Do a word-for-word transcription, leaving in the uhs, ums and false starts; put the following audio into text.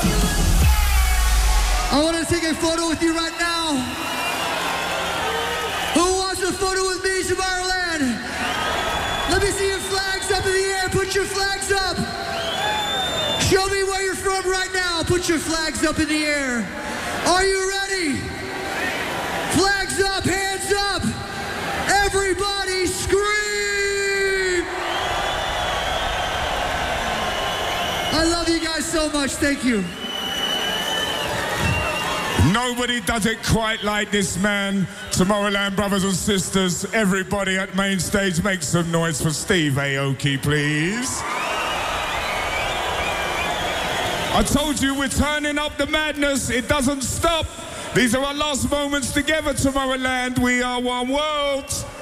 I want to take a photo with you right now. Who wants a photo with me, Tomorrowland? Let me see your flags up in the air. Put your flags up. Show me where you're from right now. Put your flags up in the air. Are you ready? Flags up, hands up. Everybody scream. I love you guys so much. Thank you. Nobody does it quite like this man. Tomorrowland brothers and sisters, everybody at main stage, make some noise for Steve Aoki, please. I told you we're turning up the madness. It doesn't stop. These are our last moments together, Tomorrowland. We are one world.